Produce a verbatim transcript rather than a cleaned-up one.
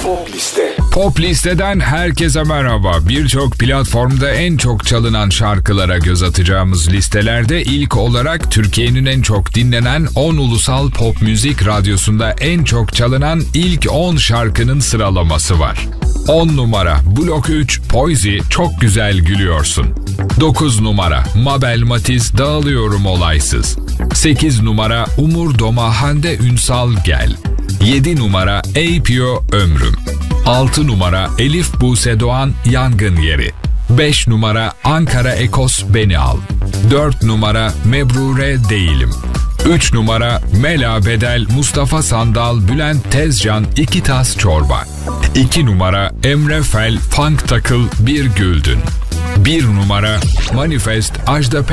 Pop Liste. Pop Liste'den herkese merhaba. Birçok platformda en çok çalınan şarkılara göz atacağımız listelerde ilk olarak Türkiye'nin en çok dinlenen on ulusal pop müzik radyosunda en çok çalınan ilk on şarkının sıralaması var. on numara Blok üç Poizi Çok Güzel Gülüyorsun. dokuz numara Mabel Matiz Dağılıyorum Olaysız. sekiz numara Umur Doma Hande Ünsal Gel. yedi numara Eypio Ömrüm. altı numara Elif Buse Doğan Yangın Yeri. beş numara Ankara Ekos Beni Al. dört numara Mebrure Değilim. üç numara Mela Bedel Mustafa Sandal Bülent Tezcan İki Tas Çorba. iki numara Emre Fel Funk Takıl Bir Güldün. bir numara Manifest Ajda